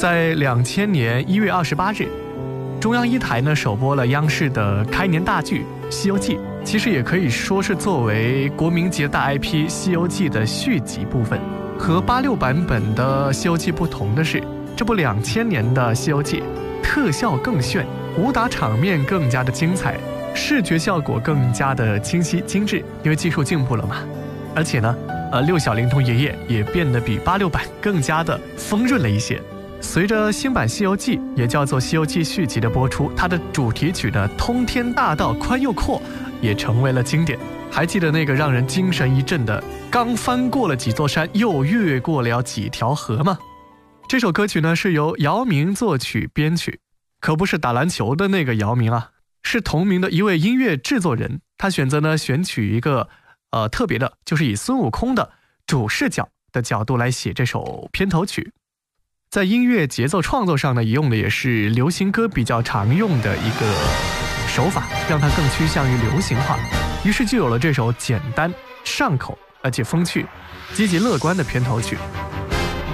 在2000年1月28日，中央一台呢首播了央视的开年大剧《西游记》，其实也可以说是作为国民级大 IP《西游记》的续集部分。和86版本的《西游记》不同的是，这部2000年的《西游记》特效更炫，武打场面更加的精彩，视觉效果更加的清晰精致，因为技术进步了嘛。而且呢，六小龄童爷爷也变得比86版更加的丰润了一些。随着新版《西游记》也叫做《西游记续集》的播出，它的主题曲呢《通天大道宽又阔》也成为了经典。还记得那个让人精神一振的刚翻过了几座山，又越过了几条河吗？这首歌曲呢是由姚明作曲编曲，可不是打篮球的那个姚明啊，是同名的一位音乐制作人。他选择呢选取一个特别的，就是以孙悟空的主视角的角度来写这首片头曲。在音乐节奏创作上呢，用的也是流行歌比较常用的一个手法，让它更趋向于流行化，于是就有了这首简单上口而且风趣积极乐观的片头曲。